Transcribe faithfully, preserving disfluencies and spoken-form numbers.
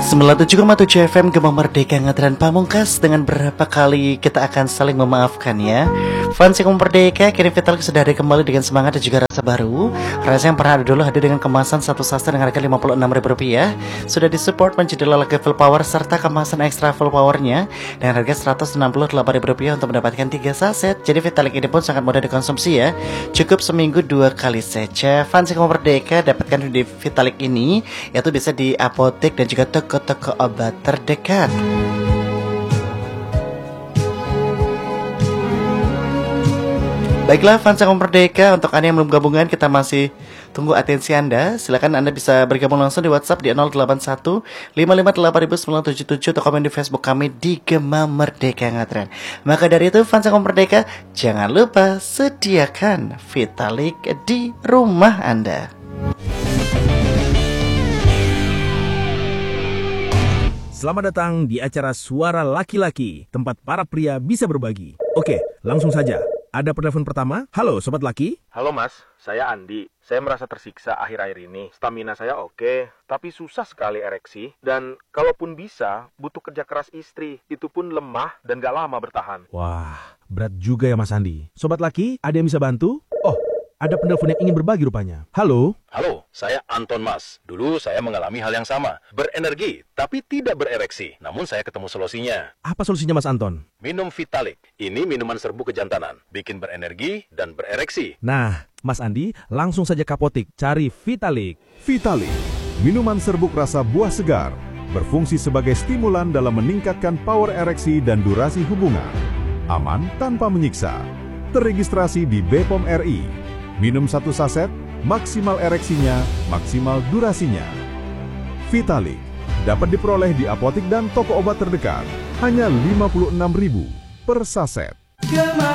sembilan puluh tujuh koma tujuh F M Gema Merdeka Ngetren Pamungkas. Dengan berapa kali kita akan saling memaafkan ya. Fans yang Merdeka kini Vitalik sudah ada kembali dengan semangat dan juga rasa baru. Rasa yang pernah ada dulu hadir dengan kemasan satu saset dengan harga lima puluh enam ribu rupiah. Sudah disupport menjadi level full power serta kemasan ekstra full powernya dengan harga seratus enam puluh delapan ribu rupiah untuk mendapatkan tiga saset. Jadi Vitalik ini pun sangat mudah dikonsumsi ya. Cukup seminggu dua kali saja. Fans yang Merdeka dapatkan di Vitalik ini yaitu bisa di apotek dan juga toko-toko obat terdekat. Baiklah fans yang Merdeka, untuk Anda yang belum gabungan kita masih tunggu atensi Anda. Silakan Anda bisa bergabung langsung di WhatsApp di nol delapan satu lima lima delapan sembilan tujuh tujuh atau komen di Facebook kami di Gema Merdeka Ngetren. Maka dari itu fans yang Merdeka, jangan lupa sediakan Vitalik di rumah Anda. Selamat datang di acara Suara Laki-Laki, tempat para pria bisa berbagi. Oke, langsung saja. Ada penelpon pertama. Halo, Sobat Laki. Halo Mas, saya Andi. Saya merasa tersiksa akhir-akhir ini. Stamina saya oke, tapi susah sekali ereksi. Dan kalaupun bisa, butuh kerja keras istri. Itu pun lemah dan gak lama bertahan. Wah, berat juga ya Mas Andi. Sobat Laki, ada yang bisa bantu? Oh, ada penelpon yang ingin berbagi rupanya. Halo? Halo, saya Anton Mas. Dulu saya mengalami hal yang sama. Berenergi, tapi tidak berereksi. Namun saya ketemu solusinya. Apa solusinya Mas Anton? Minum Vitalik. Ini minuman serbu kejantanan. Bikin berenergi dan berereksi. Nah, Mas Andi, langsung saja ke apotek. Cari Vitalik. Vitalik, minuman serbuk rasa buah segar. Berfungsi sebagai stimulan dalam meningkatkan power ereksi dan durasi hubungan. Aman tanpa menyiksa. Terregistrasi di B P O M R I. Minum satu saset, maksimal ereksinya, maksimal durasinya. Vitalik dapat diperoleh di apotek dan toko obat terdekat. Hanya lima puluh enam ribu per saset.